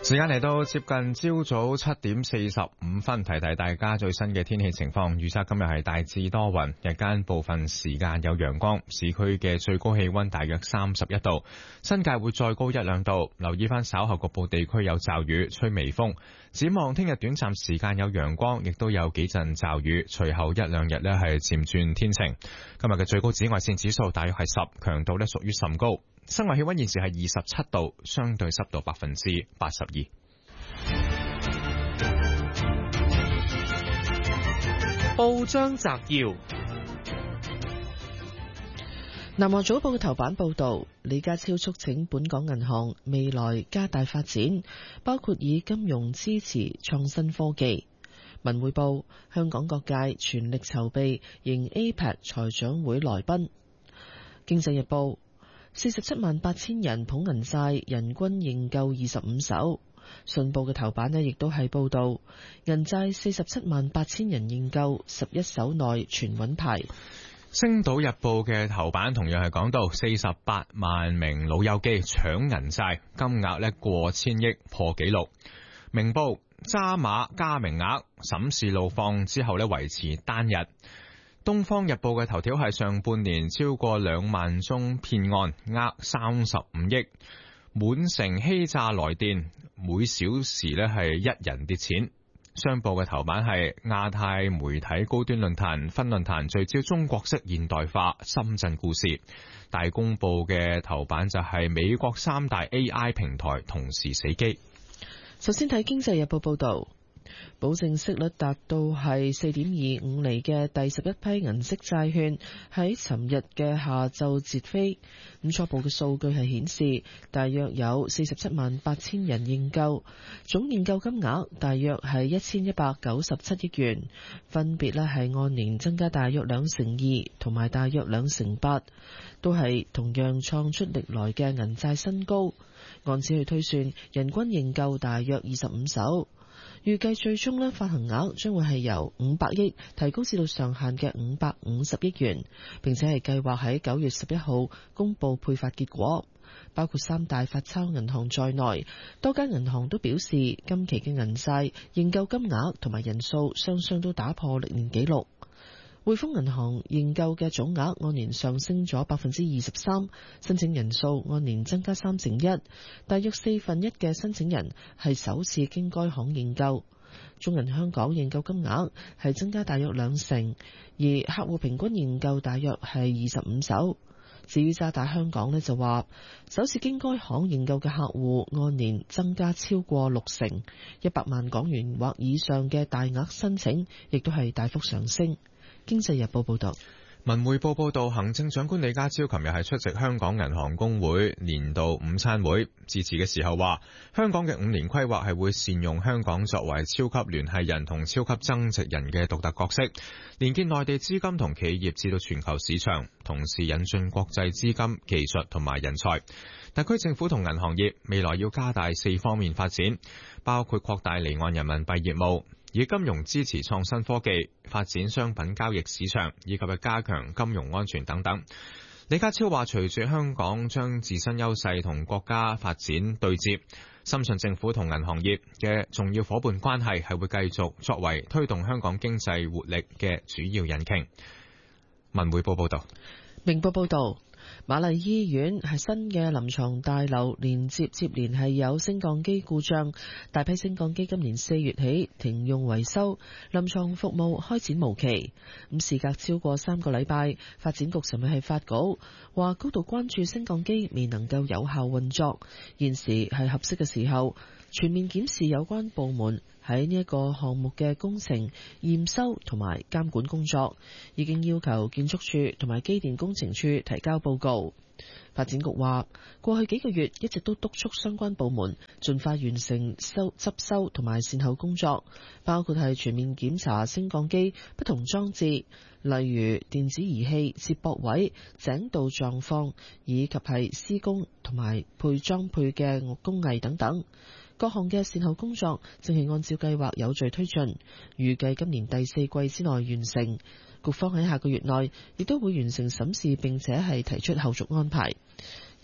時間嚟到接近朝早7:45，提提大家最新嘅天氣情況。預測今日係大致多雲，日間部分時間有陽光，市區嘅最高氣溫大約31度，新界會再高1-2度。留意翻稍後局部地區有驟雨，吹微風。展望聽日短暫時間有陽光，亦都有幾陣驟雨，隨後1-2日呢係漸轉天晴。今日嘅最高紫外線指數大約係10，強度呢屬於甚高。室外氣溫現時係27度，相對濕度82%。 報章摘要：南華早報嘅頭版報道，李家超促請本港銀行未來加大發展，包括以金融支持創新科技。文匯報：香港各界全力籌備迎 APEC 財長會來賓。經濟日報：478000人捧銀債，人均認購25手。信報嘅頭版呢亦都係報道銀債478000人認購，11手內全穩牌。 星島日報嘅頭版同樣係講到48萬名老友記搶銀債，金額呢過千億破紀錄。明報：渣馬加名額審視路況之後呢維持單日。東方日報嘅頭條係上半年超過2萬宗騙案，額35億。滿城欺詐來電，每小時呢係1人跌錢。商報嘅頭版係亞太媒體高端論壇分論壇聚焦中國式現代化深圳故事。大公報嘅頭版就係美國3大 AI 平台同時死機。 首先睇經濟日報報道。保證息率達到係4.25厘嘅第11批銀色債券喺尋日嘅下晝截飛。咁初步嘅數據係顯示，大約有478000人認購，總認購金額大約係1197億元，分別咧係按年增加大約2%同埋大約2%，都係同樣創出歷來嘅銀債新高。按此去推算，人均認購大約25手。預計最終呢發行額將會係由500億提高至到上限嘅550億元，並且係計劃喺9月11號公布配發結果。包括3大發鈔銀行在內，多間銀行都表示今期嘅銀債認購金額同埋人數雙雙都打破歷年紀錄。匯豐銀行認購嘅總額按年上升咗23%，申請人數按年增加1/3，大約1/4嘅申請人係首次經該行認購。中銀香港認購金額係增加大約2成，而客戶平均認購大約係25手。至於渣打香港呢，就話首次經該行認購嘅客戶按年增加超過6成，100萬港元或以上嘅大額申請亦都係大幅上升。經濟日報報道。 文匯報報道，行政長官李家超琴日係出席香港銀行公會年度午餐會，致辭嘅時候話，香港嘅5年規劃係會善用香港作為超級聯繫人同超級增值人嘅獨特角色，連結內地資金同企業至到全球市場，同時引進國際資金、技術同埋人才。特區政府同銀行業未來要加大4方面發展，包括擴大離岸人民幣業務，以金融支持創新科技，發展商品交易市場，以及加強金融安全等等。李家超話，隨住香港將自身優勢同國家發展對接，深信政府同銀行業嘅重要伙伴關係係會繼續作為推動香港經濟活力嘅主要引擎。文匯報報道。 明報報道。瑪麗醫院係新嘅臨床大樓，接連係有升降機故障，大批升降機今年4月起停用維修，臨床服務開展無期。事隔超過3個禮拜，發展局尋日係發稿，話高度關注升降機未能夠有效運作，現時係合適嘅時候，全面檢視有關部門喺呢一個項目嘅工程驗收同埋監管工作，已經要求建築署同埋機電工程署提交報告。發展局話，過去幾個月一直都督促相關部門盡快完成執修同埋善後工作，包括係全面檢查升降機不同裝置，例如電子儀器、接駁位、井道狀況，以及係施工同埋配裝配嘅工藝等等。各項嘅善後工作正係按照計劃有序推進，預計今年第4季之內完成。局方喺下個月內亦都會完成審視，並且係提出後續安排。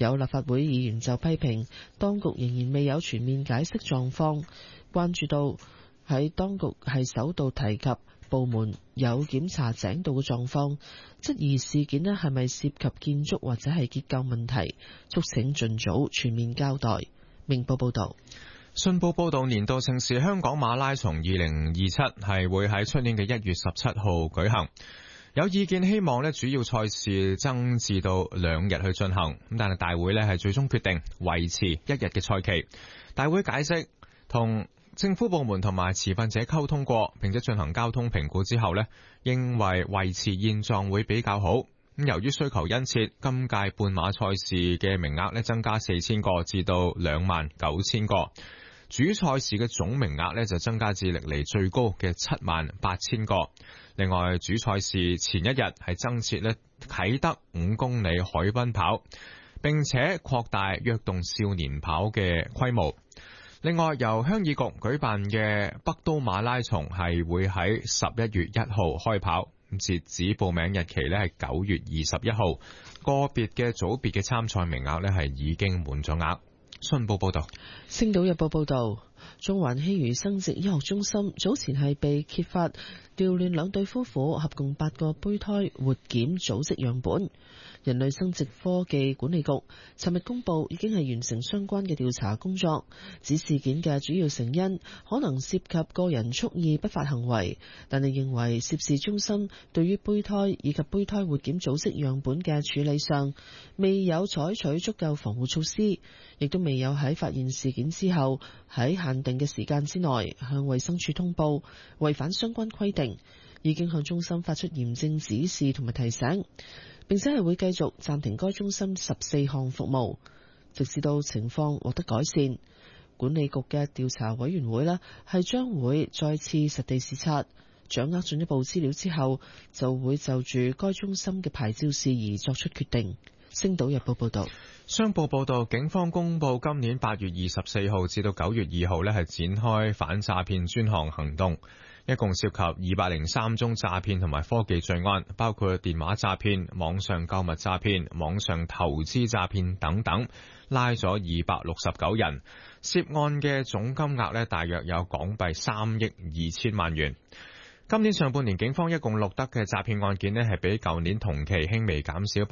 有立法會議員就批評當局仍然未有全面解釋狀況，關注到喺當局係首度提及部門有檢查井道嘅狀況，質疑事件係咪涉及建築或者係結構問題，促請盡早全面交代。明報報道。 信報報道，年度盛事香港馬拉松2027係會喺出年嘅1月17號舉行。有意見希望主要賽事增至到2日去進行，但係大會係最終決定維持1日嘅賽期。大會解釋同政府部門同埋持份者溝通過，並且進行交通評估之後認為維持現狀會比較好。由於需求殷切，今屆半馬賽事嘅名額增加4000個至到29000個。主賽事嘅總名額就增加至歷嚟最高嘅78000個。另外，主賽事前一日係增設啟德5公里海濱跑，並且擴大躍動少年跑嘅規模。另外，由鄉議局舉辦嘅北都馬拉松係會喺11月1號開跑，截止報名日期係9月21號。個別嘅組別嘅參賽名額係已經滿咗額。信報報道。 星島日報報道，中環希餘生殖醫學中心早前係被揭發調亂2對夫婦合共8個胚胎活檢組織樣本。人類生殖科技管理局尋日公佈已經係完成相關嘅調查工作，指事件嘅主要成因可能涉及個人蓄意不法行為，但係認為涉事中心對於胚胎以及胚胎活檢組織樣本嘅處理上未有採取足夠防護措施，亦都未有喺發現事件之後喺限定嘅時間之內向衛生署通報，違反相關規定，已經向中心發出嚴正指示同埋提醒，並且係會繼續暫停該中心14項服務，直至到情況獲得改善。管理局嘅調查委員會係將會再次實地視察，掌握進一步資料之後，就會就住該中心嘅牌照事宜作出決定。星島日報報道。 商報報道，警方公布今年8月24號至到9月2號係展開反詐騙專項行動，一共涉及203宗詐騙同埋科技罪案，包括電話詐騙、網上購物詐騙、網上投資詐騙等等，拉咗269人，涉案嘅總金額大約有港幣3億2千萬元。今年上半年警方一共錄得嘅詐騙案件係比舊年同期輕微減少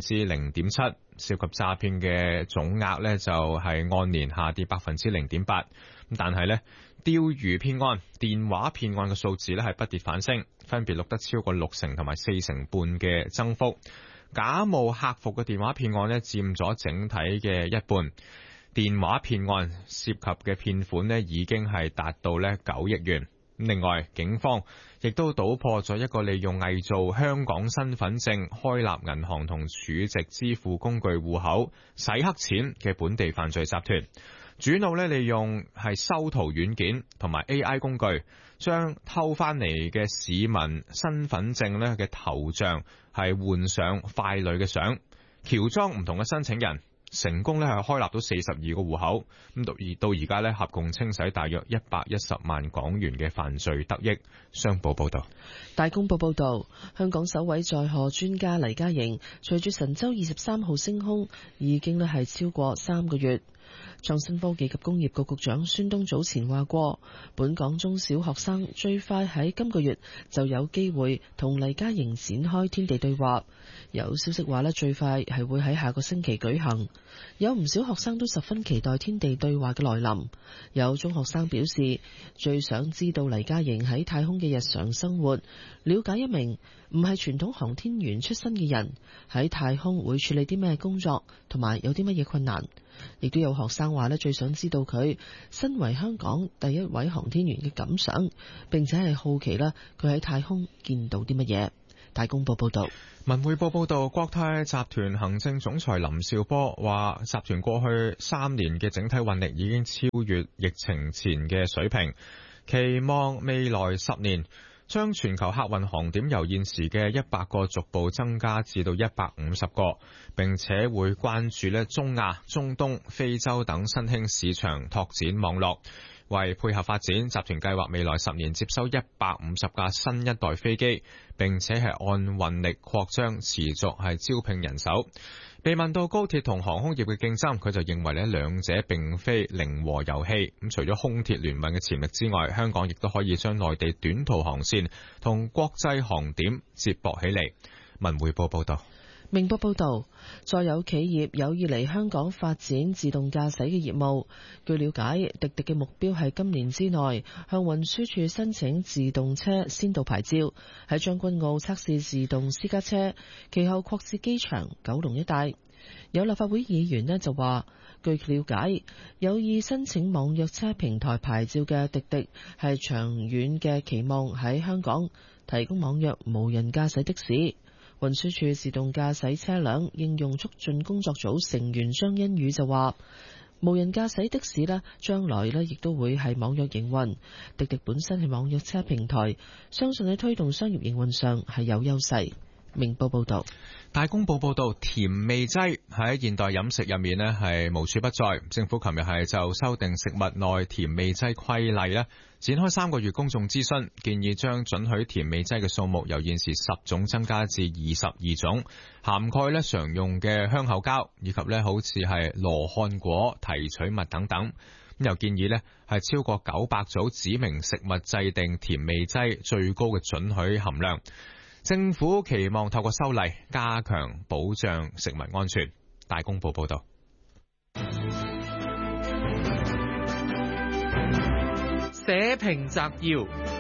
0.7%，涉及詐騙嘅總額就係按年下跌0.8%。但係釣魚騙案、電話騙案嘅數字係不跌反升，分別錄得超過60%同埋40%半嘅增幅。假冒客服嘅電話騙案佔咗整體嘅一半。電話騙案涉及嘅騙款已經係達到9億元。另外，警方亦都搗破咗一個利用偽造香港身份證開立銀行同儲值支付工具戶口洗黑錢嘅本地犯罪集團。主腦利用係修圖軟件同埋 AI 工具，將偷翻嚟嘅市民身份證嘅頭像係換上傀儡嘅相，喬裝唔同嘅申請人，成功係開立到42個戶口，咁到而家合共清洗大約110萬港元嘅犯罪得益。商報報道。 大公報報道，香港首位載荷專家黎嘉瑩隨住神舟23號升空，已經係超過3個月。創新科技及工業局局長孫東早前話過，本港中小學生最快喺今個月就有機會同黎嘉瑩展開天地對話。有消息話最快係會喺下個星期舉行。有唔少學生都十分期待天地對話嘅來臨。有中學生表示，最想知道黎嘉瑩喺太空嘅日常生活，了解一名唔係傳統航天員出身嘅人喺太空會處理啲咩工作，同埋有啲乜嘢困難。亦都有學生話最想知道佢身為香港第一位航天員嘅感想，並且係好奇佢喺太空見到啲乜嘢。大公報報道。 文匯報報道，國泰集團行政總裁林紹波話，集團過去3年嘅整體運力已經超越疫情前嘅水平，期望未來10年將全球客運航點由現時嘅100個逐步增加至到150個，並且會關注中亞、中東、非洲等新興市場拓展網絡。為配合發展，集團計劃未來10年接收150架新一代飛機，並且係按運力擴張，持續係招聘人手。 被問到高鐵同航空業嘅競爭，佢就認為呢兩者並非零和遊戲。咁除咗空鐵聯運嘅潛力之外，香港亦都可以將內地短途航線同國際航點接駁起嚟。文匯報報道。 明報報導，再有企業有意嚟香港發展自動駕駛嘅業務。據了解，滴滴嘅目標係今年之內向運輸署申請自動車先導牌照，喺將軍澳測試自動私家車，其後擴至機場、九龍一帶。有立法會議員呢就話，據了解，有意申請網約車平台牌照嘅滴滴係長遠嘅期望喺香港提供網約無人駕駛的士。運輸署自動駕駛車輛應用促進工作組成員張欣宇就話，無人駕駛的士呢將來呢亦都會係網約營運。滴滴本身係網約車平台，相信喺推動商業營運上係有優勢。明報報道。 大公報報道，甜味劑喺現代飲食入面呢係無處不在。政府琴日係就修訂食物內甜味劑規例呢展開3個月公眾諮詢，建議將准許甜味劑嘅數目由現時10種增加至22種，涵蓋呢常用嘅香口膠以及呢好似係羅漢果、提取物等等。咁又建議呢係超過900組指明食物制定甜味劑最高嘅准許含量。政府期望透過修例加強保障食物安全。大公報報道。 社評摘要。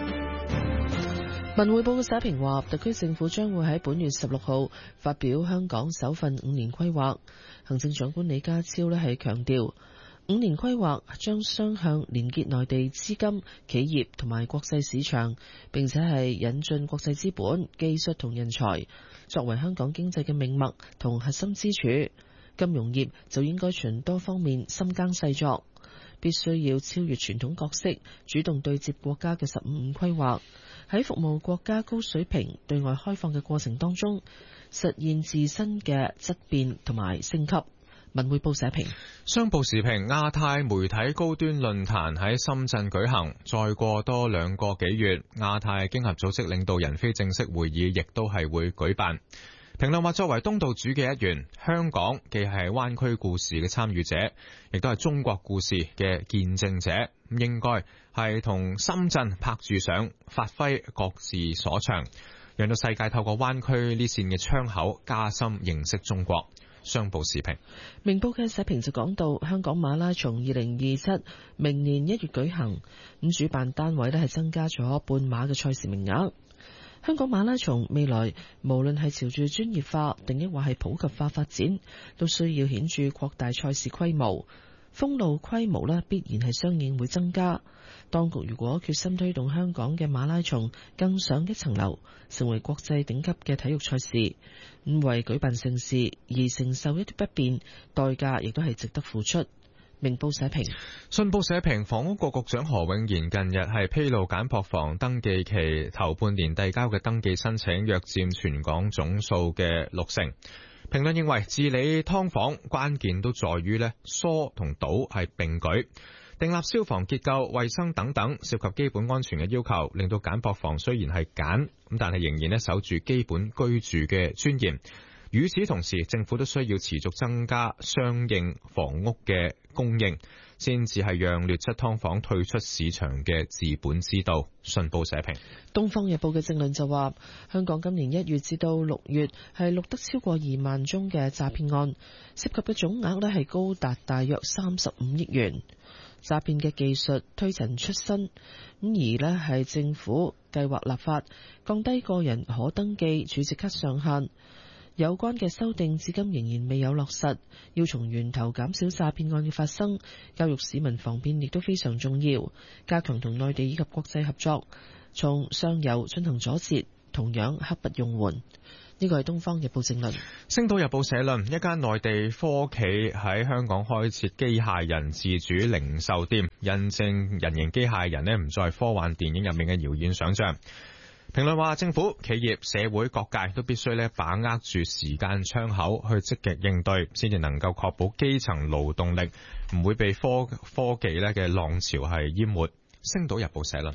文匯報嘅社評話，特區政府將會喺本月16號發表香港首份5年規劃。行政長官李家超係強調，5年規劃將雙向連結內地資金、企業同埋國際市場，並且係引進國際資本、技術同人才，作為香港經濟嘅命脈同核心支柱。金融業就應該循多方面深耕細作，必須要超越傳統角色，主動對接國家嘅15五規劃，喺服務國家高水平對外開放嘅過程當中，實現自身嘅質變同埋升級。文匯報社評。 商報時評，亞太媒體高端論壇喺深圳舉行，再過多2個幾月，亞太經合組織領導人非正式會議亦都係會舉辦。評論話，作為東道主嘅一員，香港既係灣區故事嘅參與者，亦都係中國故事嘅見證者，應該係同深圳拍住上，發揮各自所長，讓到世界透過灣區呢線嘅窗口加深認識中國。商報時評。 明報嘅社評就講到，香港馬拉松2027明年1月舉行，咁主辦單位係增加咗半馬嘅賽事名額。香港馬拉松未來無論係朝住專業化定抑或係普及化發展，都需要顯著擴大賽事規模，封路規模必然係相應會增加。當局如果決心推動香港嘅馬拉松更上一層樓，成為國際頂級嘅體育賽事，咁為舉辦盛事而承受一啲不便，代價亦都係值得付出。明報社評。 信報社評，房屋局局長何永賢近日係披露簡樸房登記期頭半年遞交嘅登記申請約佔全港總數嘅60%。評論認為，治理劏房關鍵都在於疏同堵係並舉，訂立消防結構、衛生等等涉及基本安全嘅要求，令到簡樸房雖然係簡，但係仍然守住基本居住嘅尊嚴。與此同時，政府都需要持續增加相應房屋嘅供應，先至係讓劣質劏房退出市場嘅治本之道。信報社評。 東方日報嘅政論就話，香港今年1月至到6月係錄得超過2萬宗嘅詐騙案，涉及嘅總額係高達大約35億元。詐騙嘅技術推陳出新，而係政府計劃立法降低個人可登記儲值卡上限。有關嘅修訂至今仍然未有落實，要從源頭減少詐騙案嘅發生，教育市民防騙亦都非常重要。加強同內地以及國際合作，從上游進行阻截，同樣刻不容緩。呢個係東方日報正論。 星島日報社論，一間內地科企喺香港開設機械人自主零售店，印證人形機械人唔再科幻電影入面嘅遙遠想象。評論話，政府、企業、社會各界都必須把握住時間窗口去積極應對，先至能夠確保基層勞動力唔會被科技嘅浪潮係淹沒。星島日報社論。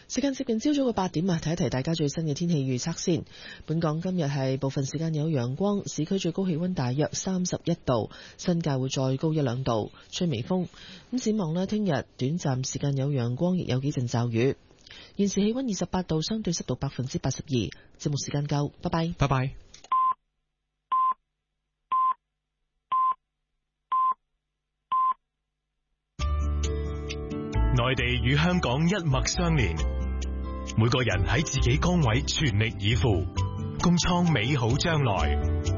時間接近朝早嘅8點啊，提一提大家最新嘅天氣預測先。本港今日係部分時間有陽光，市區最高氣溫大約31度，新界會再高1-2度，吹微風。咁展望呢，聽日短暫時間有陽光，亦有幾陣驟雨。現時氣溫28度，相對濕度82%。節目時間夠，拜拜。 拜拜。 內地與香港一脈相連，每個人喺自己崗位全力以赴，共創美好將來。